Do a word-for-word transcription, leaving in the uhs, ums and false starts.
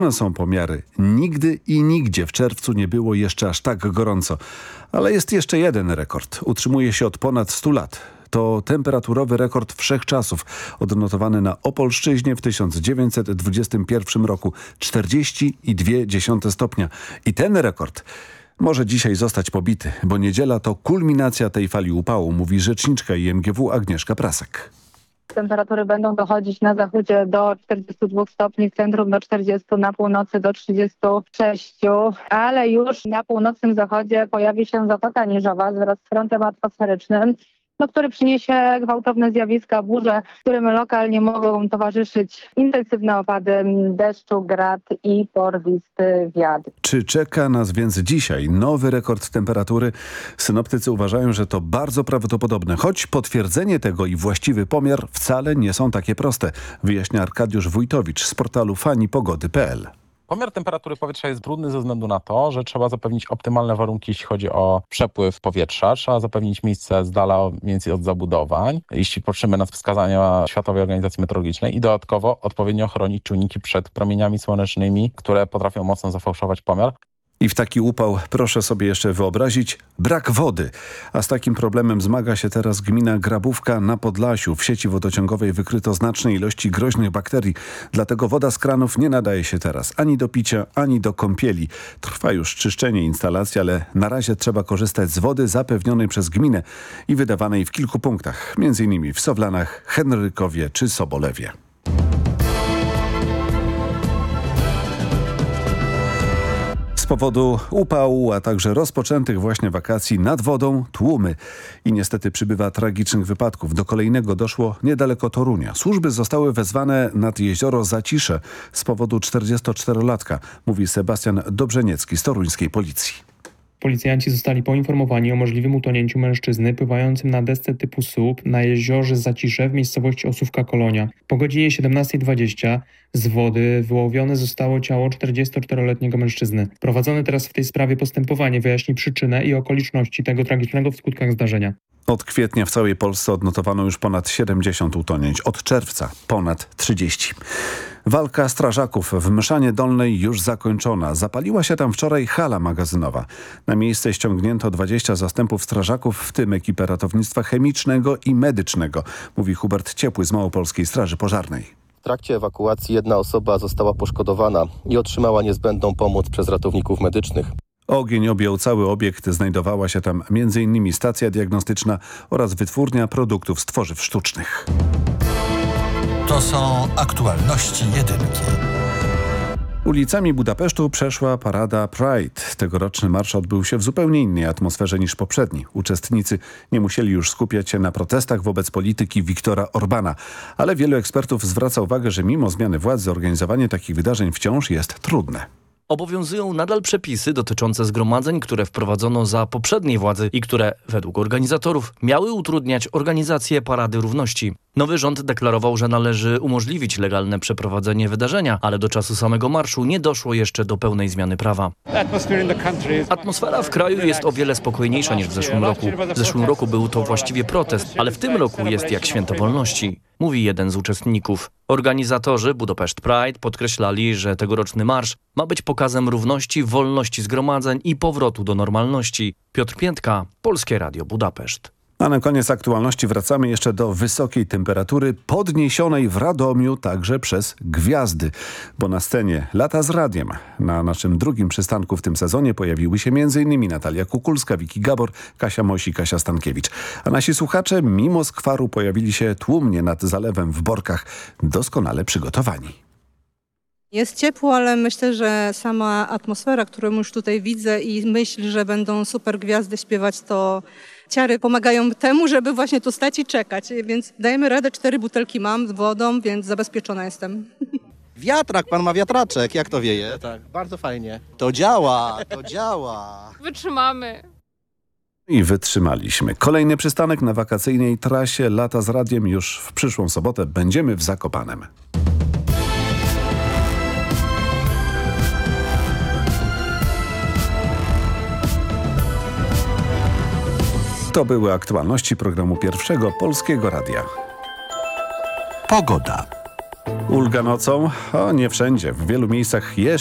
Są pomiary. Nigdy i nigdzie w czerwcu nie było jeszcze aż tak gorąco. Ale jest jeszcze jeden rekord. Utrzymuje się od ponad stu lat. To temperaturowy rekord wszechczasów, odnotowany na Opolszczyźnie w tysiąc dziewięćset dwudziestym pierwszym roku. czterdzieści i dwie dziesiąte stopnia. I ten rekord może dzisiaj zostać pobity, bo niedziela to kulminacja tej fali upału, mówi rzeczniczka I M G W Agnieszka Prasek. Temperatury będą dochodzić na zachodzie do czterdziestu dwóch stopni, w centrum do czterdziestu, na północy do trzydziestu sześciu, ale już na północnym zachodzie pojawi się Zatoka Niżowa wraz z frontem atmosferycznym, no, który przyniesie gwałtowne zjawiska, burze, którym lokalnie mogą towarzyszyć intensywne opady deszczu, grad i porwisty wiatr. Czy czeka nas więc dzisiaj nowy rekord temperatury? Synoptycy uważają, że to bardzo prawdopodobne, choć potwierdzenie tego i właściwy pomiar wcale nie są takie proste, wyjaśnia Arkadiusz Wójtowicz z portalu fani pogody kropka p l. Pomiar temperatury powietrza jest trudny ze względu na to, że trzeba zapewnić optymalne warunki, jeśli chodzi o przepływ powietrza. Trzeba zapewnić miejsce z dala mniej więcej od zabudowań, jeśli patrzymy na wskazania Światowej Organizacji Meteorologicznej, i dodatkowo odpowiednio chronić czujniki przed promieniami słonecznymi, które potrafią mocno zafałszować pomiar. I w taki upał proszę sobie jeszcze wyobrazić brak wody. A z takim problemem zmaga się teraz gmina Grabówka na Podlasiu. W sieci wodociągowej wykryto znaczne ilości groźnych bakterii. Dlatego woda z kranów nie nadaje się teraz ani do picia, ani do kąpieli. Trwa już czyszczenie instalacji, ale na razie trzeba korzystać z wody zapewnionej przez gminę i wydawanej w kilku punktach. Między innymi w Sowlanach, Henrykowie czy Sobolewie. Z powodu upału, a także rozpoczętych właśnie wakacji nad wodą tłumy. I niestety przybywa tragicznych wypadków. Do kolejnego doszło niedaleko Torunia. Służby zostały wezwane nad jezioro Zacisze z powodu czterdziestoczterolatka, mówi Sebastian Dobrzeniecki z toruńskiej policji. Policjanci zostali poinformowani o możliwym utonięciu mężczyzny pływającym na desce typu S U P na jeziorze Zacisze w miejscowości Osówka-Kolonia. Po godzinie siedemnastej dwudziestej z wody wyłowione zostało ciało czterdziestoczteroletniego mężczyzny. Prowadzone teraz w tej sprawie postępowanie wyjaśni przyczynę i okoliczności tego tragicznego w skutkach zdarzenia. Od kwietnia w całej Polsce odnotowano już ponad siedemdziesiąt utonięć. Od czerwca ponad trzydzieści. Walka strażaków w Mszanie Dolnej już zakończona. Zapaliła się tam wczoraj hala magazynowa. Na miejsce ściągnięto dwadzieścia zastępów strażaków, w tym ekipę ratownictwa chemicznego i medycznego, mówi Hubert Ciepły z Małopolskiej Straży Pożarnej. W trakcie ewakuacji jedna osoba została poszkodowana i otrzymała niezbędną pomoc przez ratowników medycznych. Ogień objął cały obiekt, znajdowała się tam między innymi stacja diagnostyczna oraz wytwórnia produktów z tworzyw sztucznych. To są aktualności jedynki. Ulicami Budapesztu przeszła parada Pride. Tegoroczny marsz odbył się w zupełnie innej atmosferze niż poprzedni. Uczestnicy nie musieli już skupiać się na protestach wobec polityki Viktora Orbana. Ale wielu ekspertów zwraca uwagę, że mimo zmiany władzy zorganizowanie takich wydarzeń wciąż jest trudne. Obowiązują nadal przepisy dotyczące zgromadzeń, które wprowadzono za poprzedniej władzy i które, według organizatorów, miały utrudniać organizację Parady Równości. Nowy rząd deklarował, że należy umożliwić legalne przeprowadzenie wydarzenia, ale do czasu samego marszu nie doszło jeszcze do pełnej zmiany prawa. Atmosfera w kraju jest o wiele spokojniejsza niż w zeszłym roku. W zeszłym roku był to właściwie protest, ale w tym roku jest jak święto wolności, mówi jeden z uczestników. Organizatorzy Budapest Pride podkreślali, że tegoroczny marsz ma być pokazem równości, wolności zgromadzeń i powrotu do normalności. Piotr Piętka, Polskie Radio Budapeszt. A na koniec aktualności wracamy jeszcze do wysokiej temperatury podniesionej w Radomiu także przez gwiazdy. Bo na scenie Lata z Radiem na naszym drugim przystanku w tym sezonie pojawiły się m.in. Natalia Kukulska, Wiki Gabor, Kasia Mosi, Kasia Stankiewicz. A nasi słuchacze mimo skwaru pojawili się tłumnie nad zalewem w Borkach, doskonale przygotowani. Jest ciepło, ale myślę, że sama atmosfera, którą już tutaj widzę i myśl, że będą super gwiazdy śpiewać, to ciary pomagają temu, żeby właśnie tu stać i czekać. Więc dajemy radę, cztery butelki mam z wodą, więc zabezpieczona jestem. Wiatrak, pan ma wiatraczek, jak to wieje? Tak, bardzo fajnie. To działa, to działa. Wytrzymamy. I wytrzymaliśmy. Kolejny przystanek na wakacyjnej trasie Lata z Radiem już w przyszłą sobotę. Będziemy w Zakopanem. To były aktualności programu Pierwszego Polskiego Radia. Pogoda. Ulga nocą? O, nie wszędzie. W wielu miejscach jest